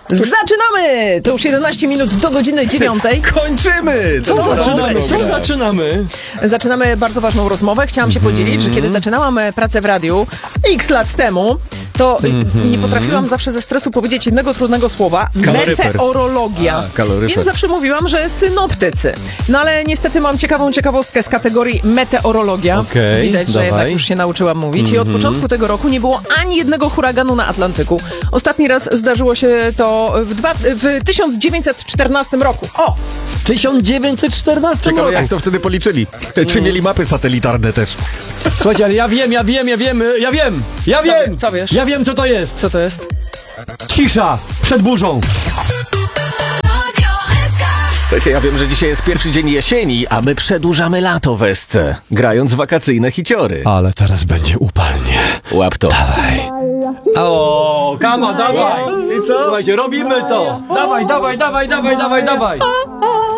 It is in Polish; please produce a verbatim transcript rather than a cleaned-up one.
Zaczynamy! To już jedenaście minut do godziny dziewiątej. Kończymy! Co No, zaczynamy? dobra. Co zaczynamy? Zaczynamy bardzo ważną rozmowę. Chciałam się podzielić, że kiedy zaczynałam e, pracę w radiu x lat temu, to e, nie potrafiłam zawsze ze stresu powiedzieć jednego trudnego słowa. Kaloryfer. Meteorologia. A, kaloryfer. Więc zawsze mówiłam, że synoptycy. No ale niestety mam ciekawą ciekawostkę z kategorii meteorologia. Okej, Widać, że dawaj. jednak już się nauczyłam mówić. I od początku tego roku nie było ani jednego huraganu na Atlantyku. Ostatni raz zdarzyło się to w, dwa, w tysiąc dziewięćset czternastym roku. O! W tysiąc dziewięćset czternastym Ciekawe, roku. jak to wtedy policzyli. Czy mieli mapy satelitarne też? Słuchajcie, ale ja wiem, ja wiem, ja wiem, ja wiem, ja Co wiem! wie- co wiesz? Ja wiem, co to jest. Co to jest? Cisza przed burzą. Słuchajcie, ja wiem, że dzisiaj jest pierwszy dzień jesieni, a my przedłużamy lato w S C, grając wakacyjne hiciory. Ale teraz będzie upalnie. Łap to. Dawaj. O, kama, dawaj. I co? Słuchajcie, robimy to. Dawaj, dawaj, dawaj, dawaj, dawaj, dawaj.